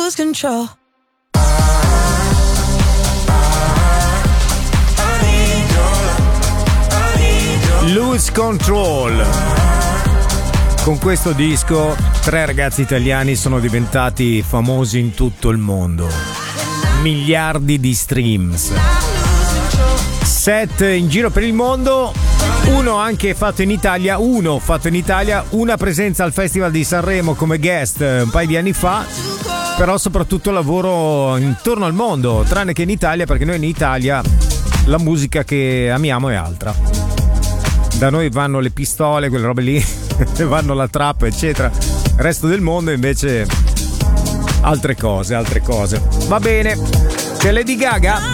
lose control. Lose Control. Con questo disco 3 ragazzi italiani sono diventati famosi in tutto il mondo. Miliardi di streams. 7 in giro per il mondo. Uno anche fatto in Italia. Una presenza al Festival di Sanremo come guest un paio di anni fa. Però soprattutto lavoro intorno al mondo, tranne che in Italia, perché noi in Italia la musica che amiamo è altra. Da noi vanno le pistole, quelle robe lì, vanno la trap, eccetera. Il resto del mondo invece altre cose. Va bene. C'è Lady Gaga.